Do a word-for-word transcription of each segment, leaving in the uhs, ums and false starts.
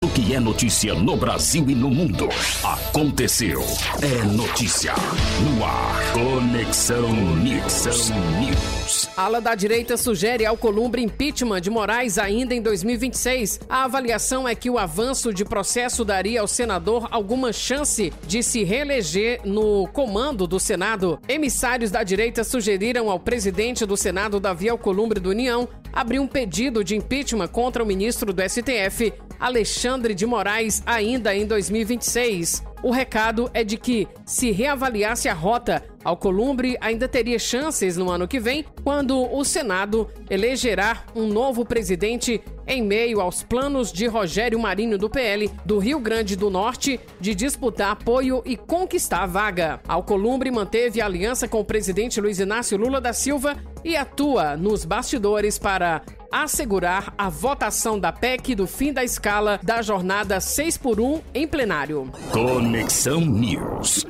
que é notícia no Brasil e no mundo. Aconteceu. É notícia. No ar. Conexão News. News. Ala da direita sugere Alcolumbre impeachment de Moraes ainda em dois mil e vinte e seis. A avaliação é que o avanço de processo daria ao senador alguma chance de se reeleger no comando do Senado. Emissários da direita sugeriram ao presidente do Senado, Davi Alcolumbre do União, abrir um pedido de impeachment contra o ministro do S T F, Alexandre de Moraes, ainda em dois mil e vinte e seis. O recado é de que, se reavaliasse a rota, Alcolumbre ainda teria chances no ano que vem, quando o Senado elegerá um novo presidente em meio aos planos de Rogério Marinho do P L do Rio Grande do Norte de disputar apoio e conquistar a vaga. Alcolumbre manteve a aliança com o presidente Luiz Inácio Lula da Silva e atua nos bastidores para assegurar a votação da P E C do fim da escala da jornada seis por um em plenário. Conexão News.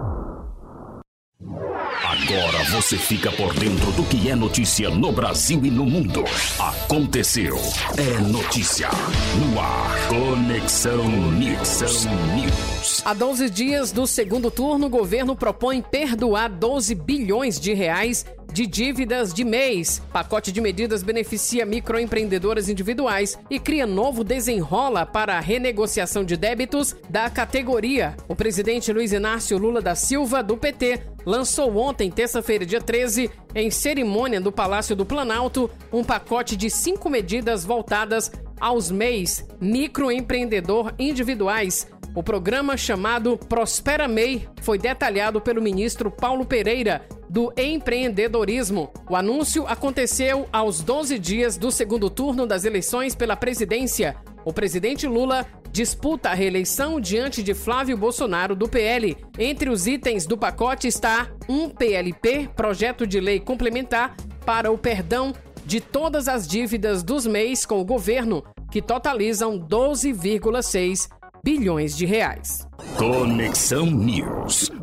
Agora você fica por dentro do que é notícia no Brasil e no mundo. Aconteceu. É notícia. No ar. Conexão News. News. Há doze dias do segundo turno, o governo propõe perdoar doze bilhões de reais de dívidas de mês. Pacote de medidas beneficia microempreendedoras individuais e cria novo desenrola para a renegociação de débitos da categoria. O presidente Luiz Inácio Lula da Silva, do P T, lançou ontem, terça-feira, dia treze, em cerimônia do Palácio do Planalto, um pacote de cinco medidas voltadas aos M E Is, microempreendedor individuais. O programa, chamado Prospera M E I, foi detalhado pelo ministro Paulo Pereira, do empreendedorismo. O anúncio aconteceu aos doze dias do segundo turno das eleições pela presidência. O presidente Lula disputa a reeleição diante de Flávio Bolsonaro, do P L. Entre os itens do pacote está um P L P, projeto de lei complementar para o perdão de todas as dívidas dos M E Is com o governo, que totalizam doze vírgula seis bilhões de reais. Conexão News.